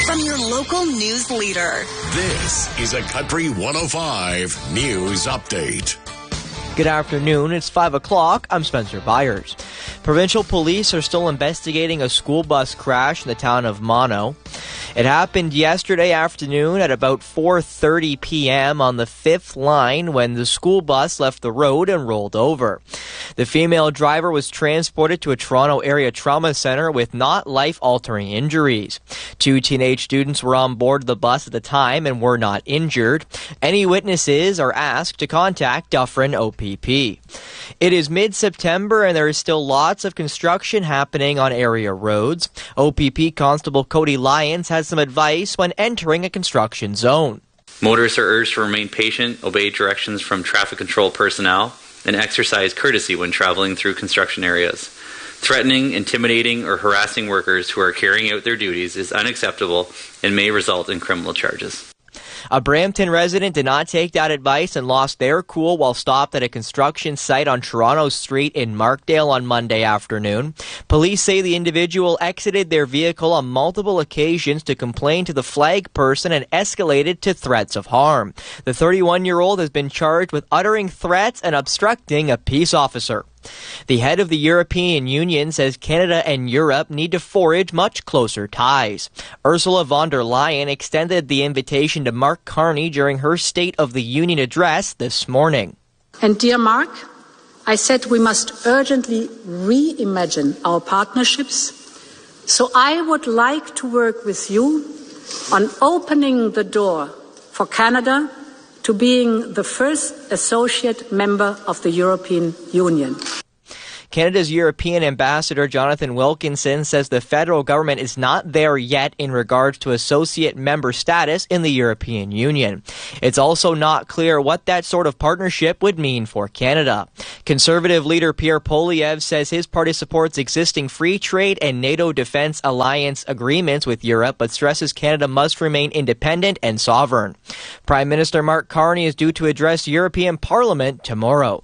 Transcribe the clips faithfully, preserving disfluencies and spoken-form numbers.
from your local news leader. This is a Country one oh five News Update. Good afternoon. It's five o'clock. I'm Spencer Byers. Provincial police are still investigating a school bus crash in the town of Mono. It happened yesterday afternoon at about four thirty p.m. on the fifth line when the school bus left the road and rolled over. The female driver was transported to a Toronto area trauma center with not life-altering injuries. Two teenage students were on board the bus at the time and were not injured. Any witnesses are asked to contact Dufferin O P P. It is mid-September and there is still lots of construction happening on area roads. O P P Constable Cody Lyons has some advice when entering a construction zone. Motorists are urged to remain patient, obey directions from traffic control personnel, and exercise courtesy when traveling through construction areas. Threatening, intimidating, or harassing workers who are carrying out their duties is unacceptable and may result in criminal charges. A Brampton resident did not take that advice and lost their cool while stopped at a construction site on Toronto Street in Markdale on Monday afternoon. Police say the individual exited their vehicle on multiple occasions to complain to the flag person and escalated to threats of harm. The thirty-one-year-old has been charged with uttering threats and obstructing a peace officer. The head of the European Union says Canada and Europe need to forge much closer ties. Ursula von der Leyen extended the invitation to Mark Carney during her State of the Union address this morning. And dear Mark, I said we must urgently reimagine our partnerships. So I would like to work with you on opening the door for Canada to being the first associate member of the European Union. Canada's European ambassador Jonathan Wilkinson says the federal government is not there yet in regards to associate member status in the European Union. It's also not clear what that sort of partnership would mean for Canada. Conservative leader Pierre Poilievre says his party supports existing free trade and NATO Defence Alliance agreements with Europe, but stresses Canada must remain independent and sovereign. Prime Minister Mark Carney is due to address European Parliament tomorrow.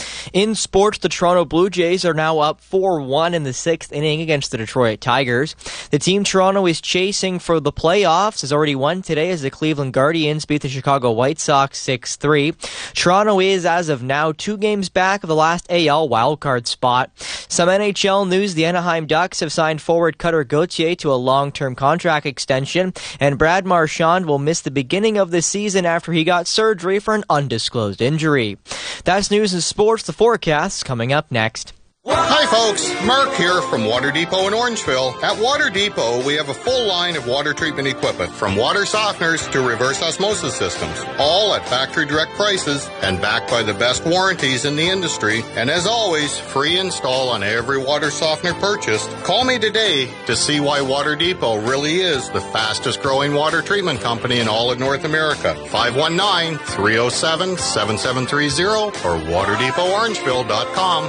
In sports, the Toronto Blue Jays are now up four one in the sixth inning against the Detroit Tigers. The team Toronto is chasing for the playoffs has already won today as the Cleveland Guardians beat the Chicago White Sox six three. Toronto is, as of now, two games back of the last A L wildcard spot. Some N H L news: the Anaheim Ducks have signed forward Cutter Gauthier to a long-term contract extension, and Brad Marchand will miss the beginning of the season after he got surgery for an undisclosed injury. That's news and sports. The forecast coming up next. Hi folks, Mark here from Water Depot in Orangeville. At Water Depot, we have a full line of water treatment equipment, from water softeners to reverse osmosis systems, all at factory direct prices and backed by the best warranties in the industry. And as always, free install on every water softener purchased. Call me today to see why Water Depot really is the fastest growing water treatment company in all of North America. five one nine, three oh seven, seven seven three oh or water depot orangeville dot com.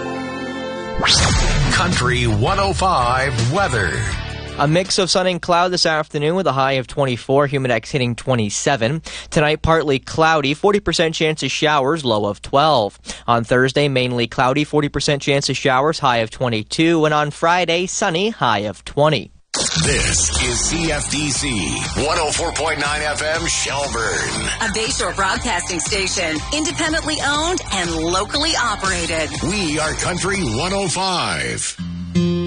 Country one oh five weather. A mix of sun and cloud this afternoon with a high of twenty-four, Humidex hitting twenty-seven. Tonight, partly cloudy, forty percent chance of showers, low of twelve. On Thursday, mainly cloudy, forty percent chance of showers, high of twenty-two. And on Friday, sunny, high of twenty. This is C F D C one oh four point nine F M Shelburne. A Bayshore broadcasting station, independently owned and locally operated. We are Country one oh five.